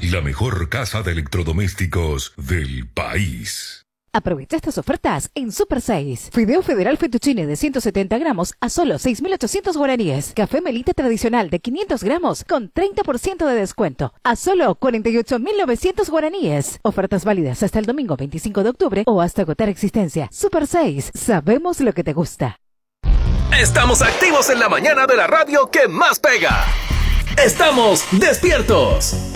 la mejor casa de electrodomésticos del país. Aprovecha estas ofertas en Super 6. Fideo Federal Fettuccine de 170 gramos a solo 6.800 guaraníes. Café Melita tradicional de 500 gramos con 30% de descuento a solo 48.900 guaraníes. Ofertas válidas hasta el domingo 25 de octubre o hasta agotar existencia. Super 6. Sabemos lo que te gusta. Estamos activos en la mañana de la radio que más pega. Estamos despiertos.